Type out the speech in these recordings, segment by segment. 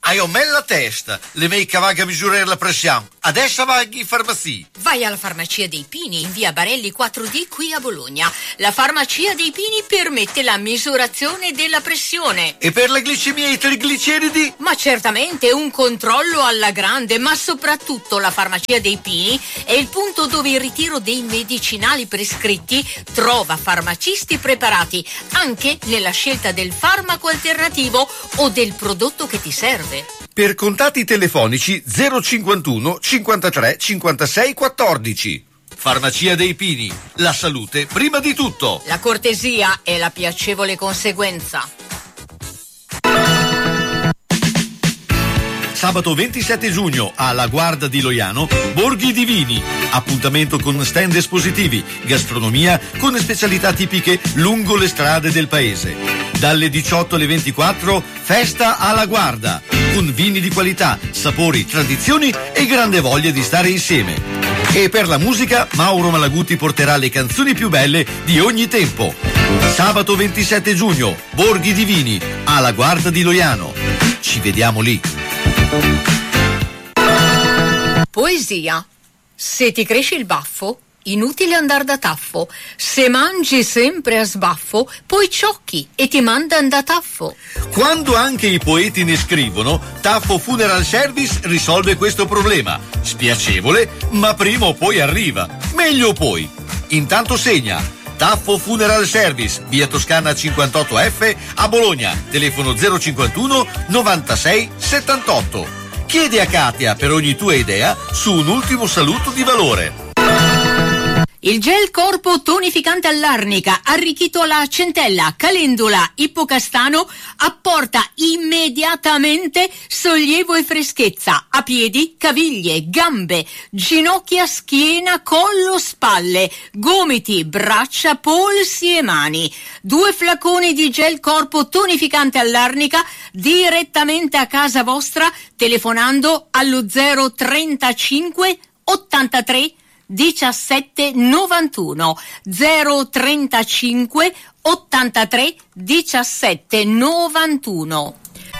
Hai o me la testa, le mei cavaghe a misurare la pressione. Adesso vai in farmacia. Vai alla Farmacia dei Pini in via Barelli 4D qui a Bologna. La Farmacia dei Pini permette la misurazione della pressione. E per la glicemia e i trigliceridi? Ma certamente un controllo alla grande, ma soprattutto la Farmacia dei Pini è il punto dove il ritiro dei medicinali prescritti trova farmacisti preparati anche nella scelta del farmaco alternativo o del prodotto che ti serve. Per contatti telefonici 051 53 56 14. Farmacia dei Pini, la salute prima di tutto. La cortesia è la piacevole conseguenza. Sabato 27 giugno alla Guarda di Loiano, Borghi di Vini. Appuntamento con stand espositivi, gastronomia con specialità tipiche lungo le strade del paese. Dalle 18 alle 24, festa alla Guarda, con vini di qualità, sapori, tradizioni e grande voglia di stare insieme. E per la musica, Mauro Malaguti porterà le canzoni più belle di ogni tempo. Sabato 27 giugno, Borghi di Vini, alla Guarda di Loiano. Ci vediamo lì. Poesia. Se ti cresce il baffo, inutile andar da taffo. Se mangi sempre a sbaffo, poi ciocchi e ti mandan da taffo. Quando anche i poeti ne scrivono, Taffo Funeral Service risolve questo problema. Spiacevole, ma prima o poi arriva. Meglio poi. Intanto segna. Taffo Funeral Service, via Toscana 58F a Bologna, telefono 051 96 78. Chiedi a Katia per ogni tua idea su un ultimo saluto di valore. Il gel corpo tonificante all'arnica, arricchito alla centella, calendula, ippocastano, apporta immediatamente sollievo e freschezza a piedi, caviglie, gambe, ginocchia, schiena, collo, spalle, gomiti, braccia, polsi e mani. 2 flaconi di gel corpo tonificante all'arnica direttamente a casa vostra telefonando allo 035 83 17 91 035 83 17 91.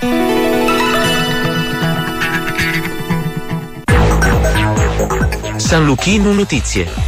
San Luchino Notizie.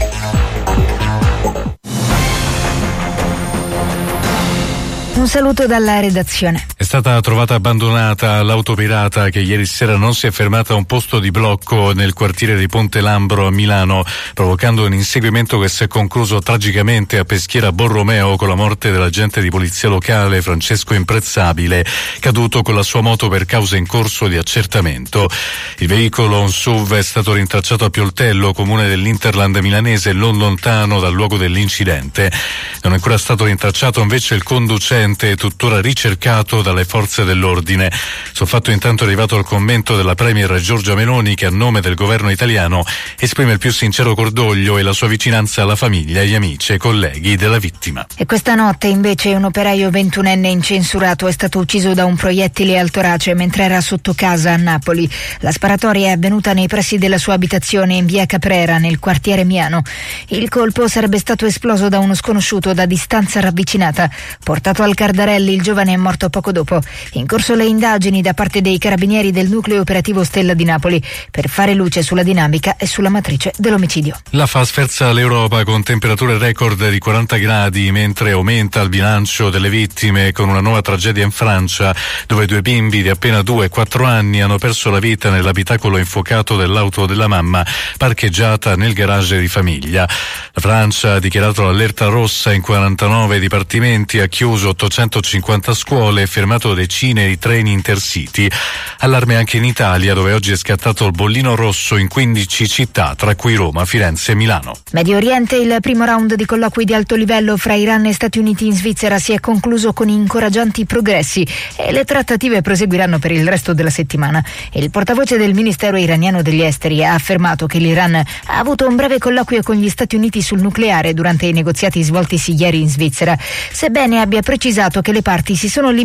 Un saluto dalla redazione. È stata trovata abbandonata l'auto pirata che ieri sera non si è fermata a un posto di blocco nel quartiere di Ponte Lambro a Milano, provocando un inseguimento che si è concluso tragicamente a Peschiera Borromeo con la morte dell'agente di polizia locale Francesco Imprezzabile, caduto con la sua moto per causa in corso di accertamento. Il veicolo, un SUV, è stato rintracciato a Pioltello, comune dell'Interland milanese, non lontano dal luogo dell'incidente. Non è ancora stato rintracciato invece il conducente, tuttora ricercato dalle forze dell'ordine. Sul fatto intanto è arrivato il commento della premier Giorgia Meloni, che a nome del governo italiano esprime il più sincero cordoglio e la sua vicinanza alla famiglia, agli amici e colleghi della vittima. E questa notte invece un operaio 21enne incensurato è stato ucciso da un proiettile al torace mentre era sotto casa a Napoli. La sparatoria è avvenuta nei pressi della sua abitazione in via Caprera, nel quartiere Miano. Il colpo sarebbe stato esploso da uno sconosciuto da distanza ravvicinata. Portato al Cardarelli, il giovane è morto poco dopo. In corso le indagini da parte dei carabinieri del nucleo operativo Stella di Napoli per fare luce sulla dinamica e sulla matrice dell'omicidio. La FA sferza l'Europa con temperature record di 40 gradi, mentre aumenta il bilancio delle vittime con una nuova tragedia in Francia, dove 2 bimbi di appena 2 e 4 anni hanno perso la vita nell'abitacolo infuocato dell'auto della mamma parcheggiata nel garage di famiglia. La Francia ha dichiarato l'allerta rossa in 49 dipartimenti, ha chiuso 850 scuole e fermato decine di treni intercity. Allarme anche in Italia, dove oggi è scattato il bollino rosso in 15 città, tra cui Roma, Firenze e Milano. Medio Oriente, il primo round di colloqui di alto livello fra Iran e Stati Uniti in Svizzera si è concluso con incoraggianti progressi e le trattative proseguiranno per il resto della settimana. Il portavoce del Ministero iraniano degli Esteri ha affermato che l'Iran ha avuto un breve colloquio con gli Stati Uniti sul nucleare durante i negoziati svoltisi ieri in Svizzera, sebbene abbia precisato che le parti si sono limitate a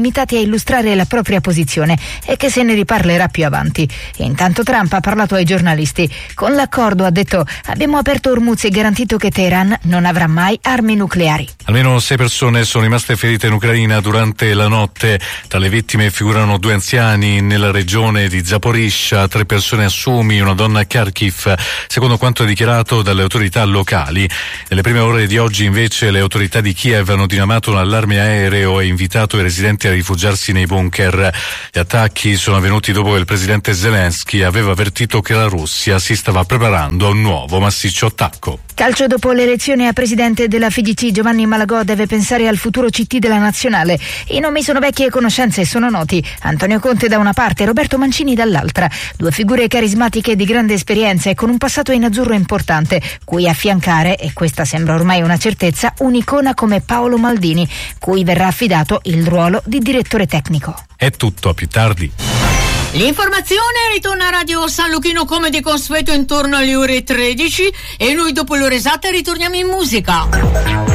illustrare la propria posizione e che se ne riparlerà più avanti. Intanto Trump ha parlato ai giornalisti. Con l'accordo, ha detto, abbiamo aperto Hormuz e garantito che Teheran non avrà mai armi nucleari. Almeno 6 persone sono rimaste ferite in Ucraina durante la notte. Tra le vittime figurano 2 anziani nella regione di Zaporizhzhia, 3 persone a Sumi, una donna a Kharkiv, secondo quanto dichiarato dalle autorità locali. Nelle prime ore di oggi invece le autorità di Kiev hanno diramato un allarme aereo e invitato i residenti a rifugiarsi nei bunker. Gli attacchi sono avvenuti dopo che il presidente Zelensky aveva avvertito che la Russia si stava preparando a un nuovo massiccio attacco. Calcio. Dopo l'elezione a presidente della FIGC, Giovanni Malagò deve pensare al futuro CT della nazionale. I nomi sono vecchie conoscenze e sono noti. Antonio Conte da una parte e Roberto Mancini dall'altra. 2 figure carismatiche di grande esperienza e con un passato in azzurro importante, cui affiancare, e questa sembra ormai una certezza, un'icona come Paolo Maldini, cui verrà affidato il ruolo di direttore tecnico. È tutto, a più tardi. L'informazione ritorna a Radio San Luchino come di consueto intorno alle ore 13 e noi dopo l'ora esatta ritorniamo in musica.